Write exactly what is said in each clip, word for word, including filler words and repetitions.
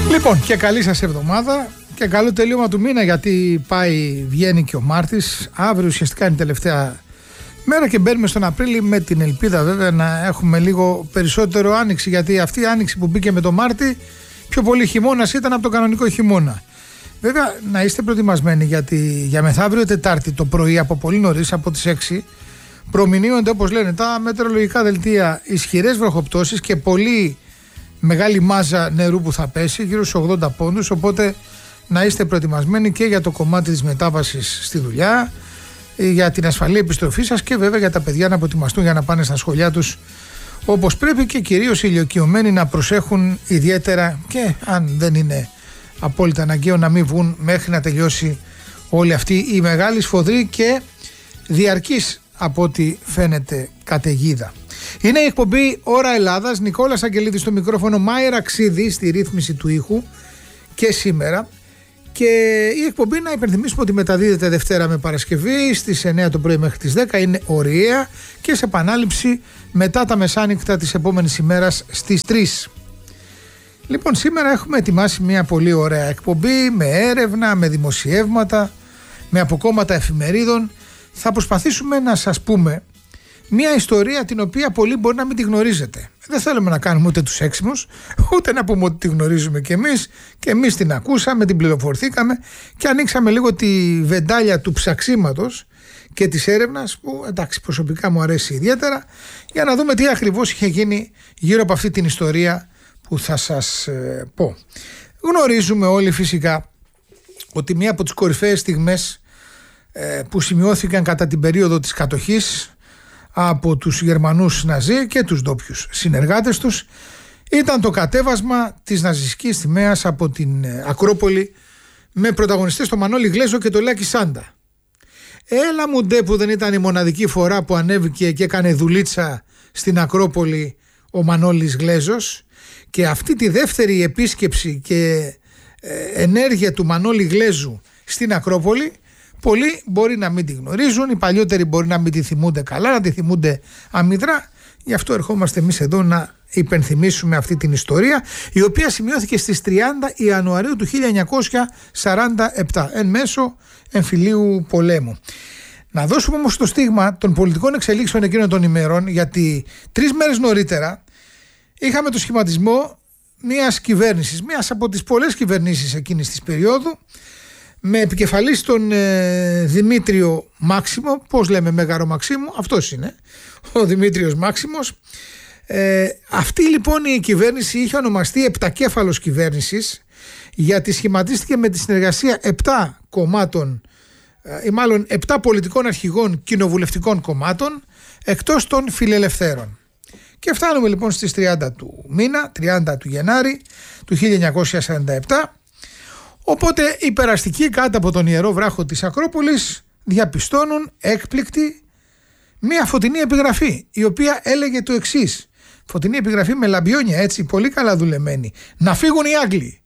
Λοιπόν, και καλή σας εβδομάδα και καλό τελείωμα του μήνα, γιατί πάει, βγαίνει και ο Μάρτης. Αύριο ουσιαστικά είναι η τελευταία μέρα και μπαίνουμε στον Απρίλη, με την ελπίδα βέβαια να έχουμε λίγο περισσότερο άνοιξη, γιατί αυτή η άνοιξη που μπήκε με το Μάρτη πιο πολύ χειμώνας ήταν από το κανονικό χειμώνα. Βέβαια να είστε προετοιμασμένοι, γιατί για μεθαύριο Τετάρτη το πρωί από πολύ νωρίς, από τις έξι, προμηνύονται, όπως λένε τα μετεωρολογικά δελτία, ισχυρές βροχοπτώσεις και πολύ μεγάλη μάζα νερού που θα πέσει, γύρω στους ογδόντα πόντους, οπότε να είστε προετοιμασμένοι και για το κομμάτι της μετάβασης στη δουλειά, για την ασφαλή επιστροφή σας και βέβαια για τα παιδιά να προετοιμαστούν για να πάνε στα σχολιά τους όπως πρέπει, και κυρίως οι ηλικιωμένοι να προσέχουν ιδιαίτερα, και αν δεν είναι απόλυτα αναγκαίο να μην βγουν μέχρι να τελειώσει όλη αυτή η μεγάλη, σφοδρή και διαρκής από ό,τι φαίνεται καταιγίδα. Είναι η εκπομπή Ώρα Ελλάδας, Νικόλας Αγγελίδης στο μικρόφωνο, Μάιρα Ξίδη στη ρύθμιση του ήχου και σήμερα. Και η εκπομπή, να υπενθυμίσουμε ότι μεταδίδεται Δευτέρα με Παρασκευή στις εννιά το πρωί μέχρι τις δέκα, είναι ωριαία, και σε επανάληψη μετά τα μεσάνυχτα της επόμενης ημέρας στις τρεις. Λοιπόν, σήμερα έχουμε ετοιμάσει μια πολύ ωραία εκπομπή με έρευνα, με δημοσιεύματα, με αποκόμματα εφημερίδων. Θα προσπαθήσουμε να σας πούμε μια ιστορία την οποία πολλοί μπορεί να μην τη γνωρίζετε. Δεν θέλουμε να κάνουμε ούτε τους έξιμους, ούτε να πούμε ότι τη γνωρίζουμε κι εμείς, και εμείς την ακούσαμε, την πληροφορηθήκαμε και ανοίξαμε λίγο τη βεντάλια του ψαξίματος και της έρευνας, που εντάξει προσωπικά μου αρέσει ιδιαίτερα, για να δούμε τι ακριβώς είχε γίνει γύρω από αυτή την ιστορία που θα σας ε, πω. Γνωρίζουμε όλοι φυσικά ότι μία από τις κορυφαίες στιγμές ε, που σημειώθηκαν κατά την περίοδο της κατοχής από τους Γερμανούς Ναζί και τους ντόπιους συνεργάτες τους ήταν το κατέβασμα της ναζιστικής σημαίας από την Ακρόπολη, με πρωταγωνιστές το Μανώλη Γλέζο και το Λάκη Σάντα. Έλα μου ντε που δεν ήταν η μοναδική φορά που ανέβηκε και έκανε δουλίτσα στην Ακρόπολη ο Μανώλης Γλέζος, και αυτή τη δεύτερη επίσκεψη και ενέργεια του Μανώλη Γλέζου στην Ακρόπολη πολλοί μπορεί να μην τη γνωρίζουν, οι παλιότεροι μπορεί να μην τη θυμούνται καλά, να τη θυμούνται αμυδρά. Γι' αυτό ερχόμαστε εμείς εδώ να υπενθυμίσουμε αυτή την ιστορία, η οποία σημειώθηκε στις τριάντα Ιανουαρίου του χίλια εννιακόσια σαράντα επτά, εν μέσω εμφυλίου πολέμου. Να δώσουμε όμως το στίγμα των πολιτικών εξελίξεων εκείνων των ημερών, γιατί τρεις μέρες νωρίτερα είχαμε το σχηματισμό μιας κυβέρνησης, μιας από τις πολλές κυβερνήσεις εκείνης της περίοδου, με επικεφαλής τον ε, Δημήτριο Μάξιμο, πώς λέμε Μέγαρο Μαξίμου, αυτός είναι ο Δημήτριος Μάξιμος. Ε, αυτή λοιπόν η κυβέρνηση είχε ονομαστεί επτακέφαλος κυβέρνησης, γιατί σχηματίστηκε με τη συνεργασία επτά κομμάτων, ε, ή μάλλον επτά πολιτικών αρχηγών κοινοβουλευτικών κομμάτων, εκτός των φιλελευθέρων. Και φτάνουμε λοιπόν στις τριάντα του μήνα, τριάντα του Γενάρη του χίλια εννιακόσια σαράντα επτά. Οπότε οι περαστικοί κάτω από τον ιερό βράχο της Ακρόπολης διαπιστώνουν έκπληκτοι μία φωτεινή επιγραφή, η οποία έλεγε το εξής. Φωτεινή επιγραφή με λαμπιόνια, έτσι, πολύ καλά δουλεμένη. Να φύγουν οι Άγγλοι.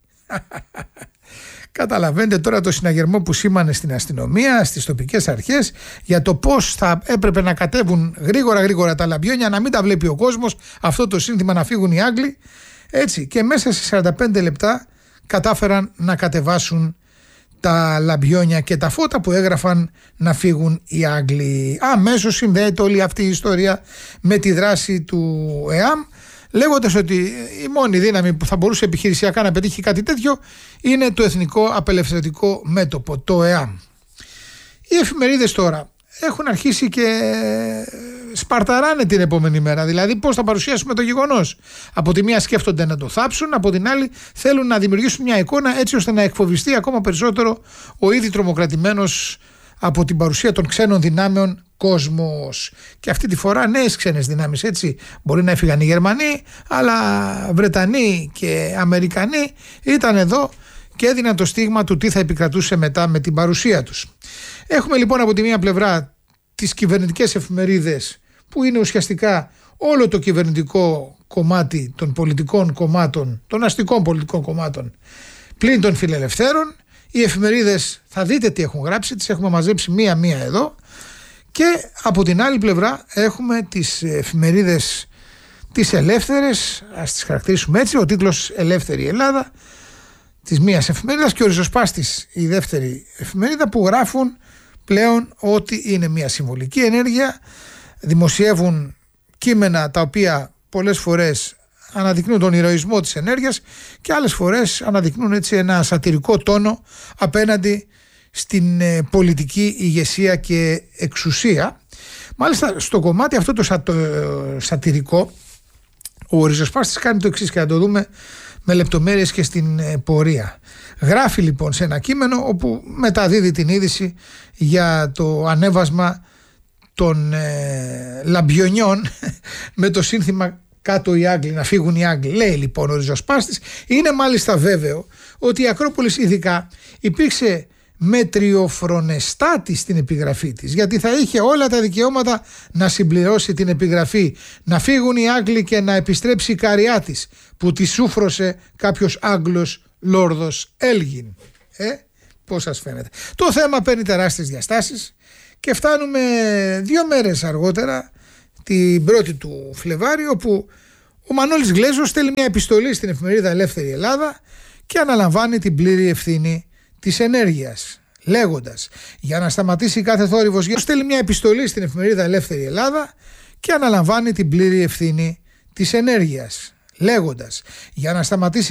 Καταλαβαίνετε τώρα το συναγερμό που σήμανε στην αστυνομία, στις τοπικές αρχές, για το πώς θα έπρεπε να κατέβουν γρήγορα γρήγορα τα λαμπιόνια, να μην τα βλέπει ο κόσμος, αυτό το σύνθημα να φύγουν οι Άγγλοι. Έτσι, και μέσα σε σαράντα πέντε λεπτά κατάφεραν να κατεβάσουν τα λαμπιόνια και τα φώτα που έγραφαν να φύγουν οι Άγγλοι. Αμέσως συνδέεται όλη αυτή η ιστορία με τη δράση του ΕΑΜ, λέγοντας ότι η μόνη δύναμη που θα μπορούσε επιχειρησιακά να πετύχει κάτι τέτοιο είναι το Εθνικό Απελευθερωτικό Μέτωπο, το ΕΑΜ. Οι εφημερίδες τώρα έχουν αρχίσει και σπαρταράνε την επόμενη μέρα. Δηλαδή πώς θα παρουσιάσουμε το γεγονός. Από τη μία σκέφτονται να το θάψουν, από την άλλη θέλουν να δημιουργήσουν μια εικόνα έτσι ώστε να εκφοβιστεί ακόμα περισσότερο ο ήδη τρομοκρατημένος από την παρουσία των ξένων δυνάμεων κόσμος. Και αυτή τη φορά νέες ξένες δυνάμεις, έτσι. Μπορεί να έφυγαν οι Γερμανοί, αλλά Βρετανοί και Αμερικανοί ήταν εδώ και έδιναν το στίγμα του τι θα επικρατούσε μετά με την παρουσία τους. Έχουμε λοιπόν από τη μία πλευρά τις κυβερνητικές εφημερίδες, που είναι ουσιαστικά όλο το κυβερνητικό κομμάτι των πολιτικών κομμάτων, των αστικών πολιτικών κομμάτων, πλην των φιλελευθέρων. Οι εφημερίδες, θα δείτε τι έχουν γράψει, τις έχουμε μαζέψει μία-μία εδώ. Και από την άλλη πλευρά έχουμε τις εφημερίδες τις ελεύθερες, ας τις χαρακτηρίσουμε έτσι, ο τίτλος «Ελεύθερη Ελλάδα», της μίας εφημερίδας και ο Ριζοσπάστης η δεύτερη εφημερίδα, που γράφουν πλέον ότι είναι μια συμβολική ενέργεια, δημοσιεύουν κείμενα τα οποία πολλές φορές αναδεικνύουν τον ηρωισμό της ενέργειας και άλλες φορές αναδεικνύουν έτσι ένα σατυρικό τόνο απέναντι στην ε, πολιτική ηγεσία και εξουσία. Μάλιστα στο κομμάτι αυτό το, σα, το ε, σατυρικό, ο Ριζοσπάστης κάνει το εξής και να το δούμε με λεπτομέρειες και στην ε, πορεία. Γράφει λοιπόν σε ένα κείμενο όπου μεταδίδει την είδηση για το ανέβασμα των ε, λαμπιονιών με το σύνθημα «Κάτω οι Άγγλοι, να φύγουν οι Άγγλοι». Λέει λοιπόν ο Ριζοσπάστης, είναι μάλιστα βέβαιο ότι η Ακρόπολης ειδικά υπήρξε μετριοφρονεστάτη στην επιγραφή της, γιατί θα είχε όλα τα δικαιώματα να συμπληρώσει την επιγραφή «Να φύγουν οι Άγγλοι και να επιστρέψει η καριά της» που τη σούφρωσε κάποιος Άγγλος Λόρδος Έλγιν. Ε, πώς σας φαίνεται? Το θέμα παίρνει τεράστιες διαστάσεις και φτάνουμε δύο μέρες αργότερα, την πρώτη του Φλεβάρι, όπου ο Μανώλης Γλέζος στέλνει μια επιστολή στην εφημερίδα Ελεύθερη Ελλάδα και αναλαμβάνει την πλήρη ευθύνη της ενέργειας, λέγοντας για να σταματήσει κάθε θόρυβος γύρω. Στέλνει μια επιστολή στην εφημερίδα Ελεύθερη Ελλάδα και αναλαμβάνει την πλήρη ευθύνη της ενέργειας, λέγοντας για να σταματήσει